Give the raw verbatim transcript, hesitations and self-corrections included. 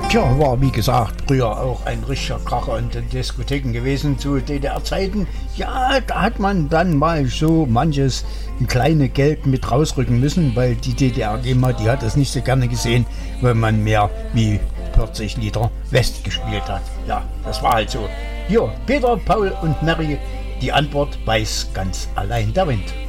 Tja, war wie gesagt früher auch ein richtiger Kracher in den Diskotheken gewesen zu D D R-Zeiten. Ja, da hat man dann mal so manches kleine Geld mit rausrücken müssen, weil die D D R-GEMA, die hat das nicht so gerne gesehen, weil man mehr wie vierzig Lieder West gespielt hat. Ja, das war halt so. Hier, Peter, Paul und Mary, die Antwort weiß ganz allein der Wind.